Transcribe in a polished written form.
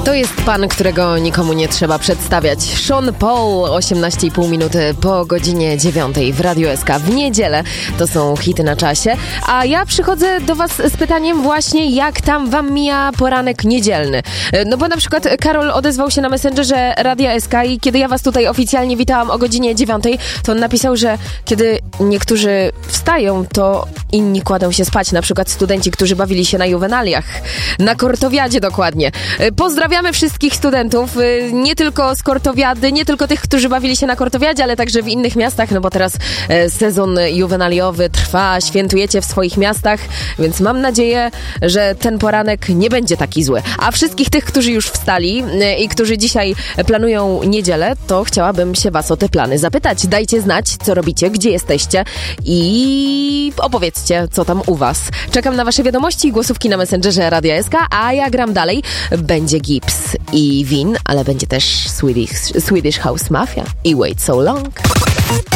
To jest pan, którego nikomu nie trzeba przedstawiać. Sean Paul, 18,5 minuty po godzinie 9 w Radio SK w niedzielę. To są hity na czasie. A ja przychodzę do was z pytaniem właśnie, jak tam wam mija poranek niedzielny. No bo na przykład Karol odezwał się na Messengerze Radia SK i kiedy ja was tutaj oficjalnie witałam o godzinie 9, to on napisał, że kiedy niektórzy wstają, to inni kładą się spać. Na przykład studenci, którzy bawili się na juwenaliach. Na Kortowiadzie dokładnie. Pozdrawiamy wszystkich studentów, nie tylko z Kortowiady, nie tylko tych, którzy bawili się na Kortowiadzie, ale także w innych miastach, no bo teraz sezon juwenaliowy trwa, świętujecie w swoich miastach, więc mam nadzieję, że ten poranek nie będzie taki zły. A wszystkich tych, którzy już wstali i którzy dzisiaj planują niedzielę, to chciałabym się was o te plany zapytać. Dajcie znać, co robicie, gdzie jesteście i opowiedzcie, co tam u was. Czekam na wasze wiadomości i głosówki na Messengerze Radia SK, a ja gram dalej. Będzie Gibbs i Win, ale będzie też Swedish House Mafia i Wait So Long.